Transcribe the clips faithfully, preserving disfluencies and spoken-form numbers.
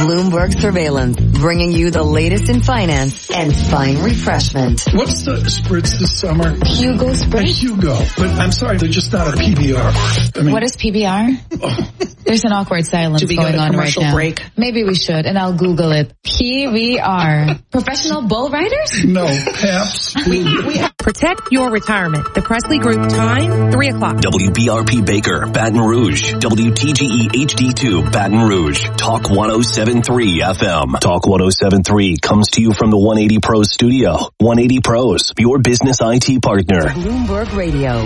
Bloomberg Surveillance, bringing you the latest in finance and fine refreshment. What's the spritz this summer? Hugo Spritz? A Hugo. But I'm sorry, they're just not a P B R. I mean, what is P B R? Oh. There's an awkward silence Do we going go to on right commercial now. break? Maybe we should, and I'll Google it. P B R. Professional bull riders? No, Paps. we, we, Protect your retirement. The Presley Group time, three o'clock. W B R P Baker, Baton Rouge. W T G E H D two, Baton Rouge. Talk one oh seven point three F M. Talk one oh seven point three comes to you from the one eighty Pros studio. one eighty Pros, your business I T partner. Bloomberg Radio.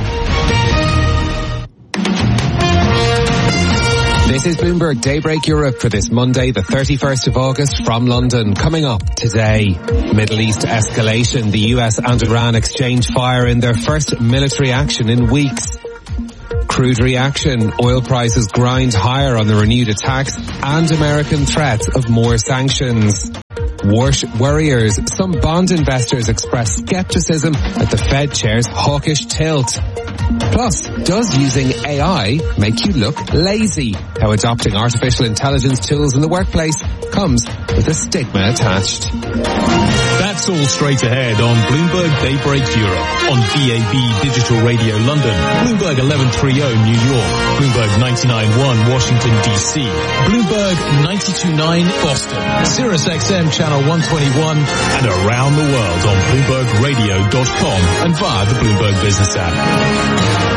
This is Bloomberg Daybreak Europe for this Monday, the thirty-first of August from London. Coming up today, Middle East escalation. The U S and Iran exchange fire in their first military action in weeks. Crude reaction. Oil prices grind higher on the renewed attacks and American threats of more sanctions. Warsh worriers. Some bond investors express skepticism at the Fed chair's hawkish tilt. Plus, does using A I make you look lazy? How adopting artificial intelligence tools in the workplace comes with a stigma attached. That's all straight ahead on Bloomberg Daybreak Europe, on D A B Digital Radio London, Bloomberg eleven thirty New York, Bloomberg ninety-nine point one Washington D C, Bloomberg ninety-two point nine Boston, Sirius X M Channel one twenty-one, and around the world on Bloomberg Radio dot com and via the Bloomberg Business app.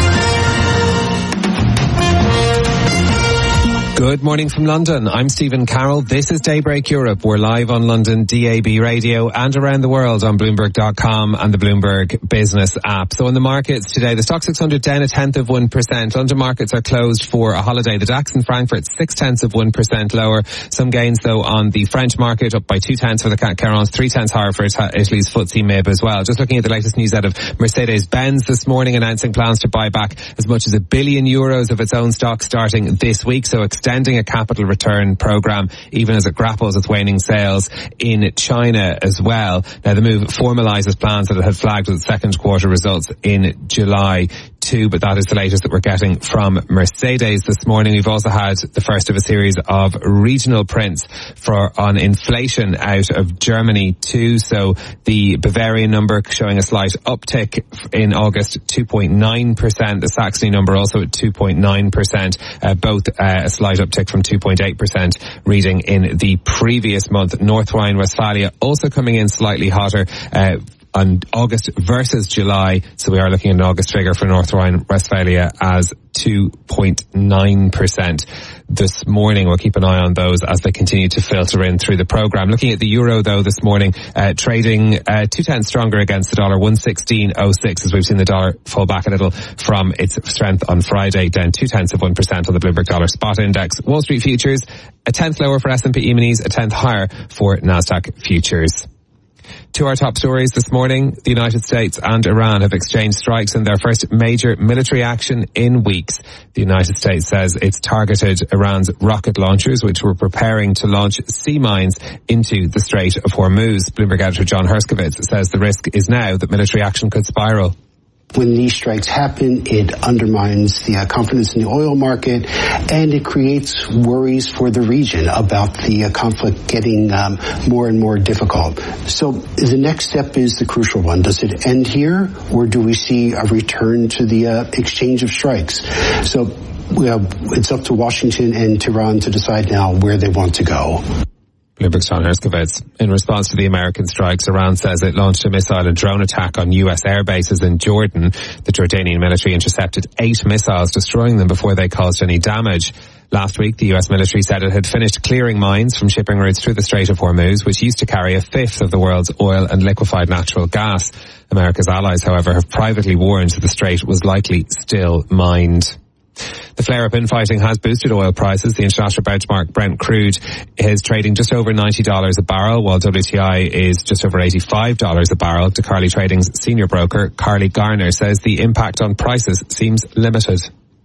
Good morning from London. I'm Stephen Carroll. This is Daybreak Europe. We're live on London D A B Radio and around the world on Bloomberg dot com and the Bloomberg Business app. So in the markets today, the Stoxx six hundred down a tenth of one percent. London markets are closed for a holiday. The DAX in Frankfurt six tenths of one percent lower. Some gains though on the French market, up by two tenths for the C A C Quarante, three tenths higher for Italy's F T S E M I B as well. Just looking at the latest news out of Mercedes-Benz this morning, announcing plans to buy back as much as a billion euros of its own stock starting this week. So extending a capital return program, even as it grapples with waning sales in China as well. Now, the move formalises plans that it had flagged with second quarter results in July too, but that is the latest that we're getting from Mercedes this morning. We've also had the first of a series of regional prints for on inflation out of Germany too. So the Bavarian number showing a slight uptick in August, two point nine percent. The Saxony number also at two point nine percent, uh, both uh, a slight uptick from two point eight percent reading in the previous month. North Rhine-Westphalia also coming in slightly hotter, uh, on August versus July. So we are looking at an August figure for North Rhine-Westphalia as two point nine percent this morning. We'll keep an eye on those as they continue to filter in through the programme. Looking at the euro though this morning, uh, trading uh, two tenths stronger against the dollar, one sixteen oh six, as we've seen the dollar fall back a little from its strength on Friday, down two tenths of one percent on the Bloomberg Dollar Spot Index. Wall Street futures a tenth lower for S and P E-minis, a tenth higher for Nasdaq futures. To our top stories this morning, the United States and Iran have exchanged strikes in their first major military action in weeks. The United States says it's targeted Iran's rocket launchers, which were preparing to launch sea mines into the Strait of Hormuz. Bloomberg editor John Herskovitz says the risk is now that military action could spiral. When these strikes happen, it undermines the uh, confidence in the oil market, and it creates worries for the region about the uh, conflict getting um, more and more difficult. So the next step is the crucial one. Does it end here, or do we see a return to the uh, exchange of strikes? So uh, it's up to Washington and Tehran to decide now where they want to go. Bloomberg's John Herskovitz. In response to the American strikes, Iran says it launched a missile and drone attack on U S air bases in Jordan. The Jordanian military intercepted eight missiles, destroying them before they caused any damage. Last week, the U S military said it had finished clearing mines from shipping routes through the Strait of Hormuz, which used to carry a fifth of the world's oil and liquefied natural gas. America's allies, however, have privately warned that the strait was likely still mined. The flare-up infighting has boosted oil prices. The international benchmark Brent crude is trading just over ninety dollars a barrel, while W T I is just over eighty-five dollars a barrel. DeCarly Trading's senior broker, Carly Garner, says the impact on prices seems limited.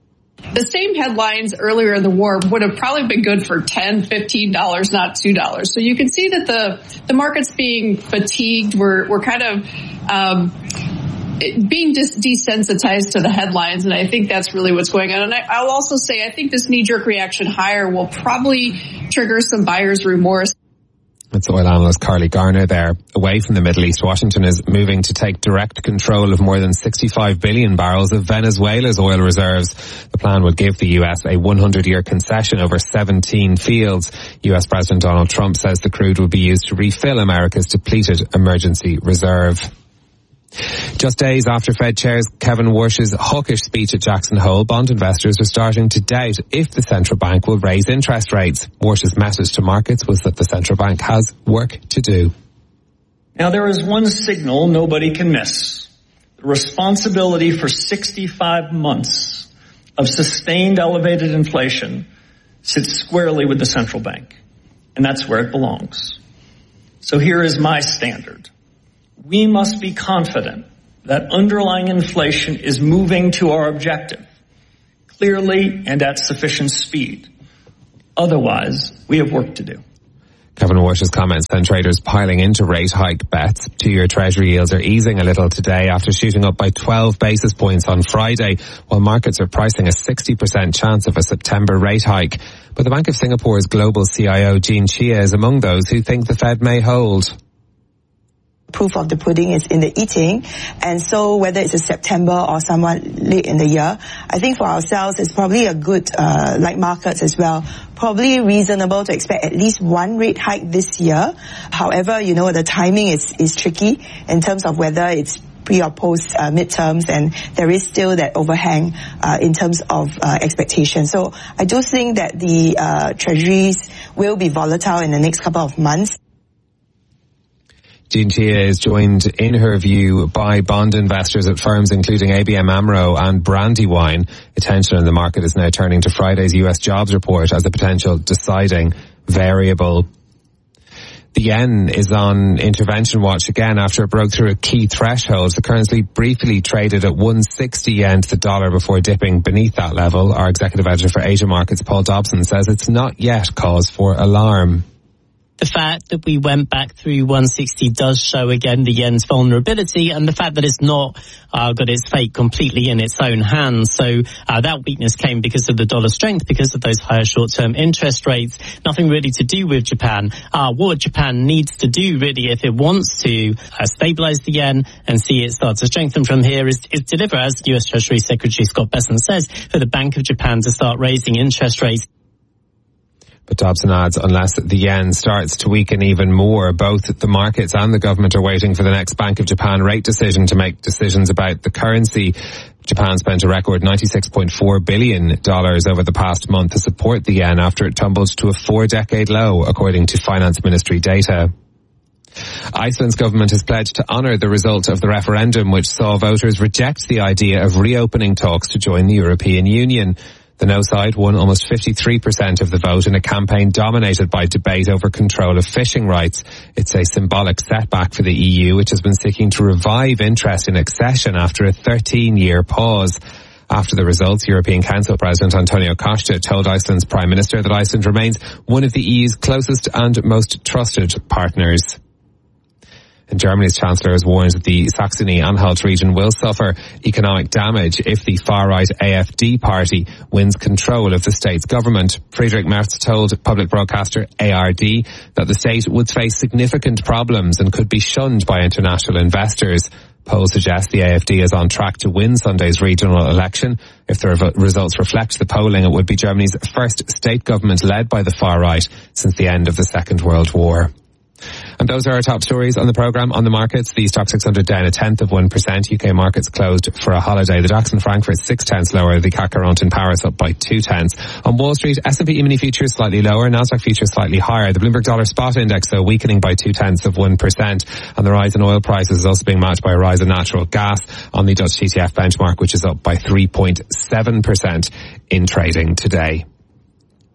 The same headlines earlier in the war would have probably been good for ten dollars, fifteen dollars, not two dollars. So you can see that the, the market's being fatigued. We're, we're kind of, um, it, being dis- desensitized to the headlines, and I think that's really what's going on. And I, I'll also say I think this knee-jerk reaction higher will probably trigger some buyer's remorse. It's oil analyst Carly Garner there. Away from the Middle East, Washington is moving to take direct control of more than sixty-five billion barrels of Venezuela's oil reserves. The plan would give the U S a hundred-year concession over seventeen fields. U S President Donald Trump says the crude will be used to refill America's depleted emergency reserve. Just days after Fed Chair Kevin Warsh's hawkish speech at Jackson Hole, bond investors are starting to doubt if the central bank will raise interest rates. Warsh's message to markets was that the central bank has work to do. Now there is one signal nobody can miss. The responsibility for sixty-five months of sustained elevated inflation sits squarely with the central bank, and that's where it belongs. So here is my standard. We must be confident that underlying inflation is moving to our objective, clearly and at sufficient speed. Otherwise, we have work to do. Kevin Warsh's comments send traders piling into rate hike bets. Two-year Treasury yields are easing a little today after shooting up by twelve basis points on Friday, while markets are pricing a sixty percent chance of a September rate hike. But the Bank of Singapore's global C I O, Jean Chia, is among those who think the Fed may hold. Proof of the pudding is in the eating, and so whether it's a September or somewhat late in the year, I think for ourselves it's probably a good, uh, like markets as well, probably reasonable to expect at least one rate hike this year. However, you know, the timing is, is tricky in terms of whether it's pre or post uh, midterms, and there is still that overhang uh, in terms of uh, expectation. So I do think that the uh, treasuries will be volatile in the next couple of months. Jean Chia is joined, in her view, by bond investors at firms including A B M AMRO and Brandywine. Attention in the market is now turning to Friday's U S jobs report as a potential deciding variable. The yen is on intervention watch again after it broke through a key threshold. The currency briefly traded at one sixty yen to the dollar before dipping beneath that level. Our executive editor for Asia Markets, Paul Dobson, says it's not yet cause for alarm. The fact that we went back through one sixty does show again the yen's vulnerability, and the fact that it's not uh, got its fate completely in its own hands. So uh, that weakness came because of the dollar strength, because of those higher short-term interest rates. Nothing really to do with Japan. Uh, what Japan needs to do really, if it wants to uh, stabilize the yen and see it start to strengthen from here, is, is deliver, as U S Treasury Secretary Scott Bessent says, for the Bank of Japan to start raising interest rates. But Dobson adds, unless the yen starts to weaken even more, both the markets and the government are waiting for the next Bank of Japan rate decision to make decisions about the currency. Japan spent a record ninety-six point four billion dollars over the past month to support the yen after it tumbled to a four-decade low, according to Finance Ministry data. Iceland's government has pledged to honour the result of the referendum, which saw voters reject the idea of reopening talks to join the European Union. The no side won almost fifty-three percent of the vote in a campaign dominated by debate over control of fishing rights. It's a symbolic setback for the E U, which has been seeking to revive interest in accession after a thirteen-year pause. After the results, European Council President Antonio Costa told Iceland's Prime Minister that Iceland remains one of the E U's closest and most trusted partners. And Germany's Chancellor has warned that the Saxony-Anhalt region will suffer economic damage if the far-right A F D party wins control of the state's government. Friedrich Merz told public broadcaster A R D that the state would face significant problems and could be shunned by international investors. Polls suggest the A F D is on track to win Sunday's regional election. If the re- results reflect the polling, it would be Germany's first state government led by the far-right since the end of the Second World War. And those are our top stories on the programme. On the markets, the Stoxx six hundred down a tenth of one percent. U K markets closed for a holiday. The DAX in Frankfurt six tenths lower. The C A C quarante in Paris up by two tenths. On Wall Street, S and P E-mini futures slightly lower. Nasdaq futures slightly higher. The Bloomberg Dollar Spot Index, though, weakening by two tenths of one percent. And the rise in oil prices is also being matched by a rise in natural gas on the Dutch T T F benchmark, which is up by three point seven percent in trading today.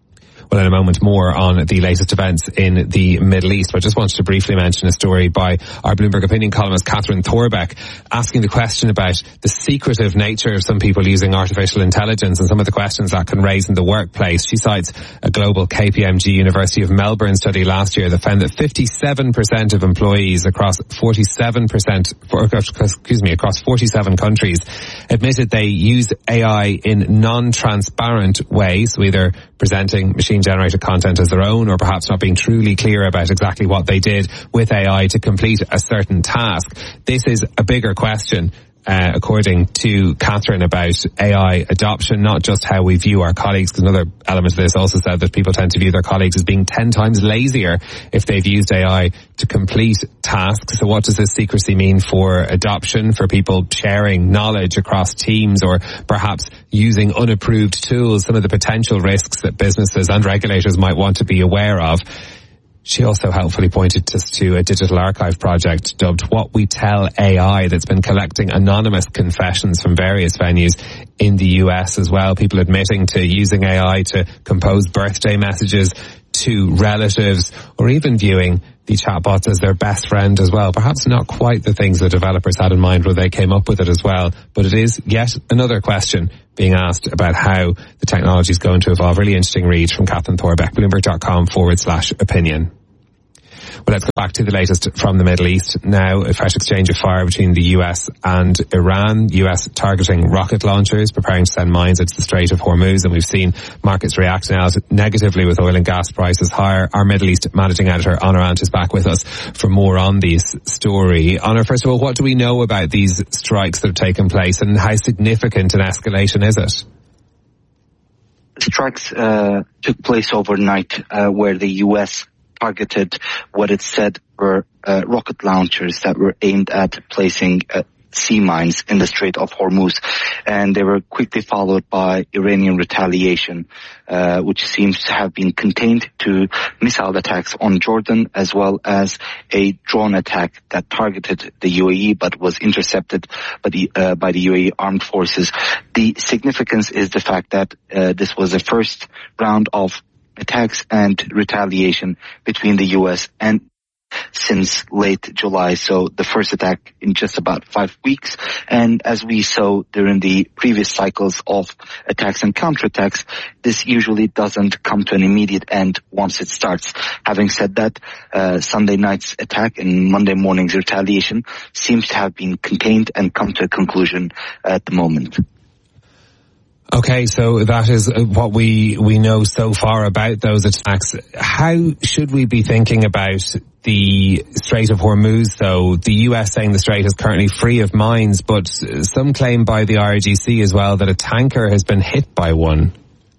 Well, in a moment more on the latest events in the Middle East. But I just wanted to briefly mention a story by our Bloomberg opinion columnist Catherine Thorbeck, asking the question about the secretive nature of some people using artificial intelligence and some of the questions that can raise in the workplace. She cites a global K P M G University of Melbourne study last year that found that fifty-seven percent of employees across forty-seven percent, excuse me, across forty-seven countries admitted they use A I in non-transparent ways, so either presenting machine-generated content as their own or perhaps not being truly clear about exactly what they did with A I to complete a certain task. This is a bigger question, uh, according to Catherine, about A I adoption, not just how we view our colleagues, because another element of this also said that people tend to view their colleagues as being ten times lazier if they've used A I to complete tasks. So what does this secrecy mean for adoption, for people sharing knowledge across teams, or perhaps using unapproved tools, some of the potential risks that businesses and regulators might want to be aware of? She also helpfully pointed us to a digital archive project dubbed What We Tell A I that's been collecting anonymous confessions from various venues in the U S as well. People admitting to using A I to compose birthday messages to relatives, or even viewing the chatbots as their best friend as well. Perhaps not quite the things the developers had in mind when they came up with it as well, but it is yet another question being asked about how the technology is going to evolve. Really interesting read from Catherine Thorbeck, bloomberg.com forward slash opinion. Well, let's go back to the latest from the Middle East now. A fresh exchange of fire between the U S and Iran. U S targeting rocket launchers, preparing to send mines into the Strait of Hormuz, and we've seen markets react now negatively with oil and gas prices higher. Our Middle East managing editor, Honor Ant, is back with us for more on this story. Honor, first of all, what do we know about these strikes that have taken place, and how significant an escalation is it? Strikes uh, took place overnight uh, where the U S targeted what it said were uh, rocket launchers that were aimed at placing uh, sea mines in the Strait of Hormuz. And they were quickly followed by Iranian retaliation, uh, which seems to have been contained to missile attacks on Jordan, as well as a drone attack that targeted the U A E but was intercepted by the, uh, by the U A E armed forces. The significance is the fact that uh, this was the first round of attacks and retaliation between the U S and since late July, so the first attack in just about five weeks. And as we saw during the previous cycles of attacks and counterattacks, this usually doesn't come to an immediate end once it starts. Having said that, uh, Sunday night's attack and Monday morning's retaliation seems to have been contained and come to a conclusion at the moment. Okay, so that is what we we know so far about those attacks. How should we be thinking about the Strait of Hormuz, though? The U S saying the strait is currently free of mines, but some claim by the I R G C as well that a tanker has been hit by one.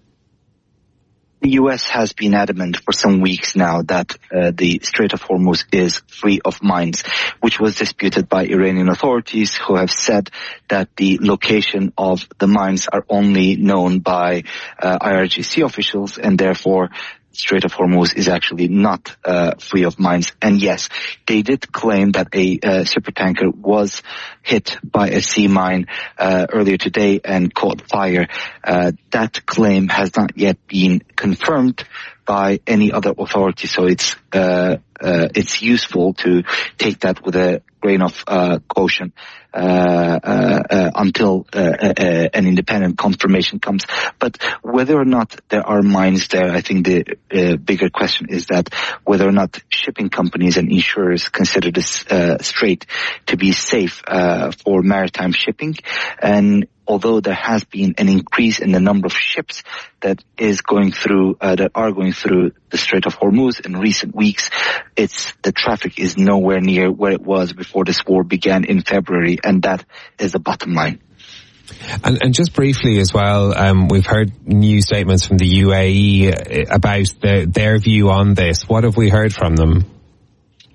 The U S has been adamant for some weeks now that uh, the Strait of Hormuz is free of mines, which was disputed by Iranian authorities, who have said that the location of the mines are only known by uh, I R G C officials, and therefore Strait of Hormuz is actually not uh, free of mines. And yes, they did claim that a uh, supertanker was hit by a sea mine uh, earlier today and caught fire. Uh, that claim has not yet been confirmed by any other authority, so it's uh, uh, it's useful to take that with a grain of uh, caution uh, uh, uh, until uh, uh, an independent confirmation comes. But whether or not there are mines there, I think the uh, bigger question is that whether or not shipping companies and insurers consider this uh, strait to be safe uh, for maritime shipping. And although there has been an increase in the number of ships that is going through, uh, that are going through the Strait of Hormuz in recent weeks, it's, the traffic is nowhere near where it was before this war began in February, and that is the bottom line. And, and just briefly as well, um, we've heard new statements from the U A E about the, their view on this. What have we heard from them?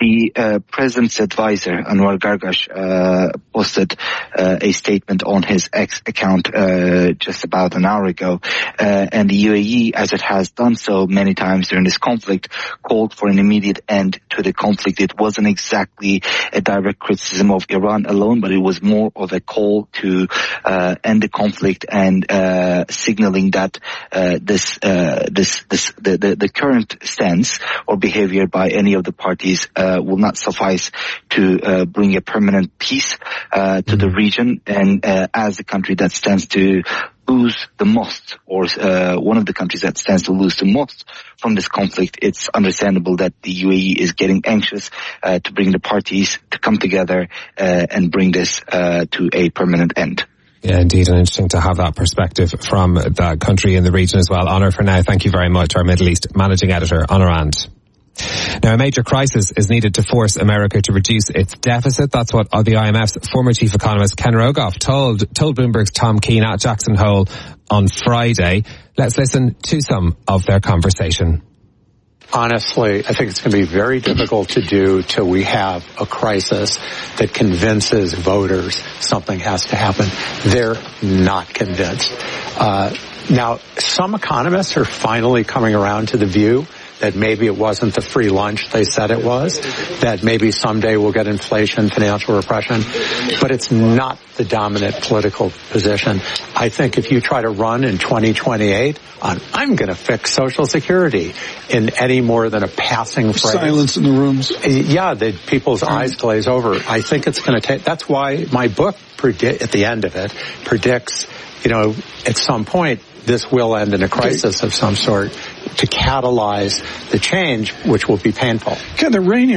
The uh, president's advisor, Anwar Gargash, uh, posted uh, a statement on his X account uh, just about an hour ago. Uh, and the U A E, as it has done so many times during this conflict, called for an immediate end to the conflict. It wasn't exactly a direct criticism of Iran alone, but it was more of a call to uh, end the conflict and uh, signaling that uh, this, uh, this, this, the, the, the current stance or behavior by any of the parties uh, Uh, will not suffice to uh, bring a permanent peace uh, to mm-hmm. the region, and uh, as the country that stands to lose the most, or uh, one of the countries that stands to lose the most from this conflict, it's understandable that the U A E is getting anxious uh, to bring the parties to come together uh, and bring this uh, to a permanent end. Yeah, indeed, and interesting to have that perspective from that country in the region as well. Honor, for now, thank you very much, our Middle East Managing Editor, Honor Rand. Now, a major crisis is needed to force America to reduce its deficit. That's what the I M F's former chief economist Ken Rogoff told told Bloomberg's Tom Keene at Jackson Hole on Friday. Let's listen to some of their conversation. Honestly, I think it's going to be very difficult to do till we have a crisis that convinces voters something has to happen. They're not convinced. Uh, now, some economists are finally coming around to the view that maybe it wasn't the free lunch they said it was, that maybe someday we'll get inflation, financial repression, but it's not the dominant political position. I think if you try to run in twenty twenty-eight on, I'm going to fix Social Security in any more than a passing phrase. Silence in the rooms. Yeah, the people's eyes glaze over. I think it's going to take, that's why my book predict, at the end of it, predicts, you know, at some point, this will end in a crisis of some sort to catalyze the change, which will be painful. Can the rain